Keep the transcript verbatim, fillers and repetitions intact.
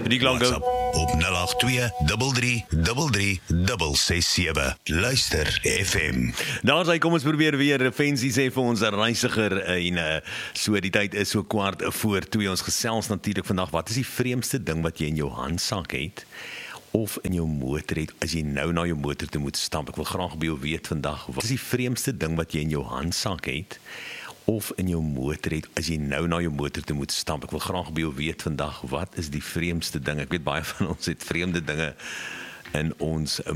Die klanke. WhatsApp op nul agt twee drie drie drie drie ses sewe. Luister F M. Daar sy, kom ons probeer weer. Fancy sê vir ons 'n reisiger en uh, so die tyd is so kwart voor twee. Ons gesels natuurlik vandag. Wat is die vreemdste ding wat jy in jou handsak het? Of in jou motor het, as jy nou na jou motor toe moet stap? Ek wil graag by jou weet vandag, wat is die vreemdste ding wat jy in jou handsak het? Of in jou motor het, as jy nou na jou motor toe moet stap? Ek wil graag by jou weet vandag, wat is die vreemdste ding? Ek weet baie van ons het vreemde dinge in ons